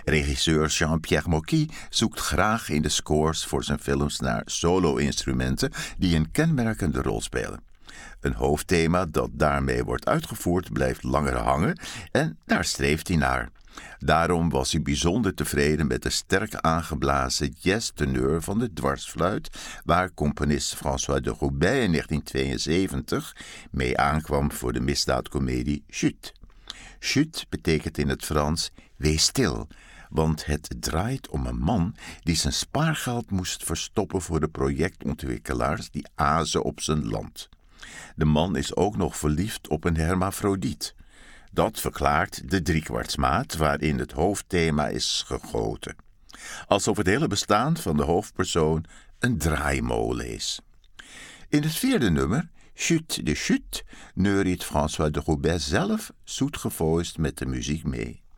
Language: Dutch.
Regisseur Jean-Pierre Mocky zoekt graag in de scores voor zijn films naar solo-instrumenten die een kenmerkende rol spelen. Een hoofdthema dat daarmee wordt uitgevoerd blijft langer hangen en daar streeft hij naar. Daarom was hij bijzonder tevreden met de sterk aangeblazen jazz-teneur van de dwarsfluit, waar componist François de Roubaix in 1972 mee aankwam voor de misdaadcomedie Chute. Chute betekent in het Frans wees stil, want het draait om een man die zijn spaargeld moest verstoppen voor de projectontwikkelaars die azen op zijn land. De man is ook nog verliefd op een hermafrodiet. Dat verklaart de driekwartsmaat waarin het hoofdthema is gegoten. Alsof het hele bestaan van de hoofdpersoon een draaimolen is. In het vierde nummer, Chute de Chute, neuriet François de Roubaix zelf zoetgevoiced met de muziek mee.